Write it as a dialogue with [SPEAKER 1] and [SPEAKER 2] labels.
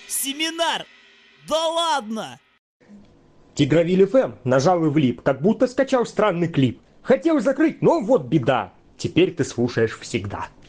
[SPEAKER 1] Семинар! Да ладно!
[SPEAKER 2] Тигровиль ФМ нажал и влип, как будто скачал странный клип. Хотел закрыть, но вот беда. Теперь ты слушаешь всегда.